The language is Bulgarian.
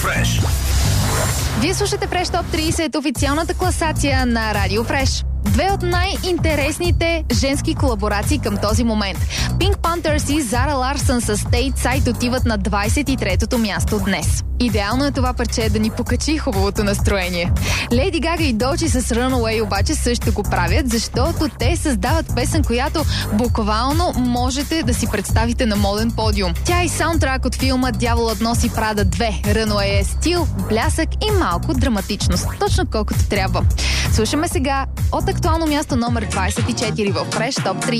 Фреш. Вие слушате Фреш Топ 30, официалната класация на Радио Фреш. Две от най-интересните женски колаборации към този момент. Pink Panthers и Зара Ларсън с Stateside отиват на 23-то място днес. Идеално е това парче да ни покачи хубавото настроение. Леди Гага и Долчи с Runaway обаче също го правят, защото те създават песен, която буквално можете да си представите на моден подиум. Тя е саундтрак от филма Дяволът носи Прада 2. Runaway е стил, блясък и малко драматичност. Точно колкото трябва. Слушаме сега от актуално място номер 24 в Фреш Топ 30.